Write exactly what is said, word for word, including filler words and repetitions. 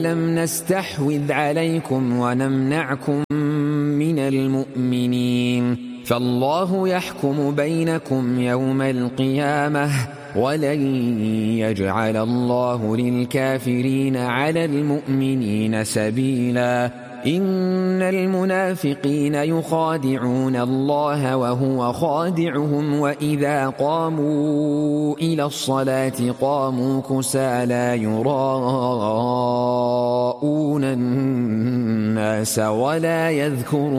لم نستحوذ عليكم ونمنعكم من المؤمنين فالله يحكم بينكم يوم القيامة ولن يجعل الله للكافرين على المؤمنين سبيلا إن المنافقين يخادعون الله وهو خادعهم وإذا قاموا إلى الصلاة قاموا كسالى يراءون الناس ولا يذكرون